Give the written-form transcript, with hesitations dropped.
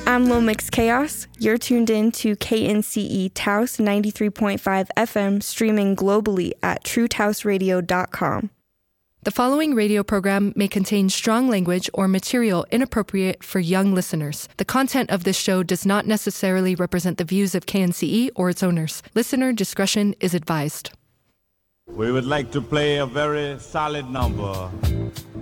I'm Lil Mix Chaos. You're tuned in to KNCE Taos 93.5 FM, streaming globally at truetaosradio.com. The following radio program may contain strong language or material inappropriate for young listeners. The content of this show does not necessarily represent the views of KNCE or its owners. Listener discretion is advised. We would like to play a very solid number